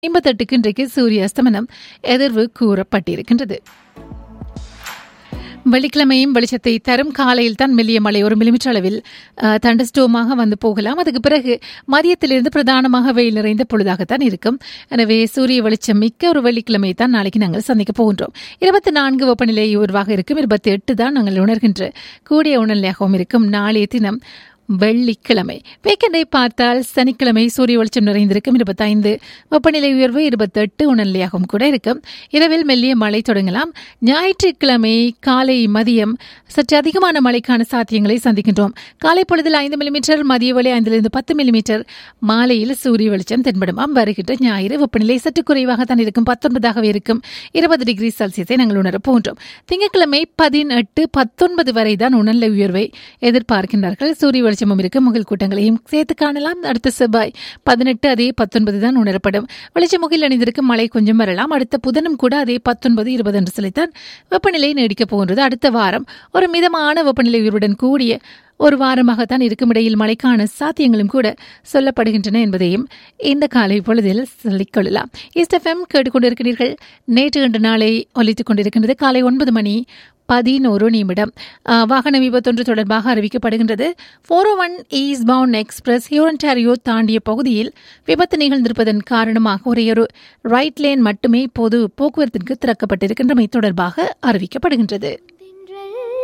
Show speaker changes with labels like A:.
A: 58க்கு இன்றைக்கு சூரிய அஸ்தமனம் எதிர்வு கூறப்பட்டிருக்கின்றது. வெள்ளிக்கிழமையும் வெளிச்சத்தை தரும். காலையில் தான் மெல்லிய மழை 1 மில்லிமீட்டர் அளவில் தண்டஸ்டோமாக வந்து போகலாம். அதுக்கு பிறகு மதியத்திலிருந்து பிரதானமாக வெயில் நிறைந்த பொழுதாகத்தான் இருக்கும். எனவே சூரிய வெளிச்சம் மிக்க ஒரு வெள்ளிக்கிழமை தான் நாளைக்கு நாங்கள் சந்திக்க போகின்றோம். 24 வெப்பநிலை உருவாக இருக்கும். 28 தான் நாங்கள் உணர்கின்ற கூடிய உணர்நிலையாகவும் இருக்கும். நாளைய தினம் வெள்ளிக்கிழமை. வீக்கெண்டை பார்த்தால் சனிக்கிழமை சூரிய வெளிச்சம் நிறைந்திருக்கும். 25 வெப்பநிலை உயர்வு, 28 உணர்நிலையாகவும் கூட இருக்கும். இரவில் மெல்லிய மழை தொடங்கலாம். ஞாயிற்றுக்கிழமை காலை மதியம் சற்று அதிகமான மழைக்கான சாத்தியங்களை சந்திக்கின்றோம். காலை பொழுதில் 5 மில்லிமீட்டர், மதிய வேளை 5 10 மில்லிமீட்டர், மாலையில் சூரிய வெளிச்சம் தென்படும். வருகின்ற ஞாயிறு வெப்பநிலை சற்று குறைவாகத்தான் இருக்கும். 19ஆகவே இருக்கும். 20 டிகிரி செல்சியஸை நாங்கள் உணரப் போகின்றோம். திங்கட்கிழமை 18 19 வரை தான் உணர்நிலை உயர்வை எதிர்பார்க்கின்றார்கள். சூரிய வெளிச்சமும் இருக்கு. முகில் கூட்டங்களையும் சேர்த்து காணலாம். அடுத்த செவ்வாய் 18 அதே 19 தான் உணரப்படும். வெளிச்ச முகில் அணிந்திருக்கும். மழை கொஞ்சம் வரலாம். அடுத்த புதனும் கூட அதே 19 20 என்று சொல்லித்தான் வெப்பநிலை நீடிக்கப் போகின்றது. அடுத்த வாரம் ஒரு மிதமான வெப்பநிலை உயர்வுடன் கூடிய ஒரு வாரமாகத்தான் இருக்கும். இடையில் மழைக்கான சாத்தியங்களும் கூட சொல்லப்படுகின்றன என்பதையும் இந்த காலை பொழுதில் சொல்லிக்கொள்ளலாம். ஈஸ்ட் எஃப்எம் கேட்டுக்கொண்டிருக்கிறீர்கள். நேற்று இன்று நாளை ஒலித்துக் கொண்டிருக்கின்றது. காலை 9 மணி 11 நிமிடம். வாகன விபத்தொன்று தொடர்பாக அறிவிக்கப்படுகின்றது. 401 ஈஸ்ட் பவுண்ட் எக்ஸ்பிரஸ் ஹியூரன்டாரியோ தாண்டிய பகுதியில் விபத்து நிகழ்ந்திருப்பதன் காரணமாக ஒரே ஒரு ரைட் லேன் மட்டுமே இப்போது போக்குவரத்திற்கு திறக்கப்பட்டிருக்கின்றமை தொடர்பாக அறிவிக்கப்படுகின்றது.